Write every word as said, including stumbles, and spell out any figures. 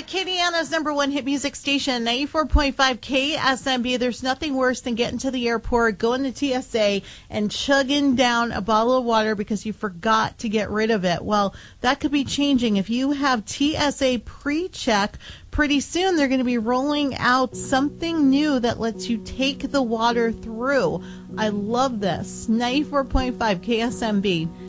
Acadiana's number one hit music station, ninety-four point five K S M B. There's nothing worse than getting to the airport, going to T S A, and chugging down a bottle of water because you forgot to get rid of it. Well, that could be changing. If you have T S A pre-check, pretty soon they're going to be rolling out something new that lets you take the water through. I love this. ninety-four point five K S M B.